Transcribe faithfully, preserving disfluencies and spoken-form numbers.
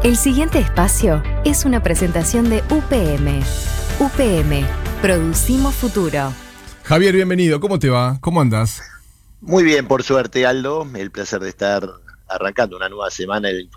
El siguiente espacio es una presentación de U P M. U P M, producimos futuro. Javier, bienvenido. ¿Cómo te va? ¿Cómo andás? Muy bien, por suerte, Aldo. El placer de estar arrancando una nueva semana. El